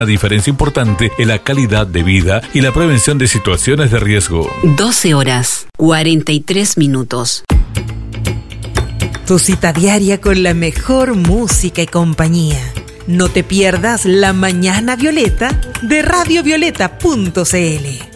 Una diferencia importante en la calidad de vida y la prevención de situaciones de riesgo. 12 horas, 43 minutos. Tu cita diaria con la mejor música y compañía. No te pierdas La Mañana Violeta de radiovioleta.cl.